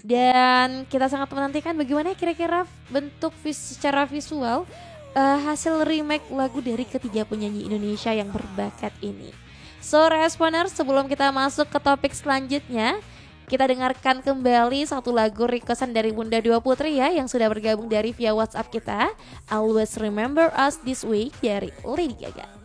Dan kita sangat menantikan bagaimana kira-kira bentuk secara visual hasil remake lagu dari ketiga penyanyi Indonesia yang berbakat ini. So Responer, sebelum kita masuk ke topik selanjutnya, kita dengarkan kembali satu lagu requestan dari Bunda Dua Putri ya, yang sudah bergabung dari via WhatsApp kita. Always Remember Us This Way dari Lady Gaga.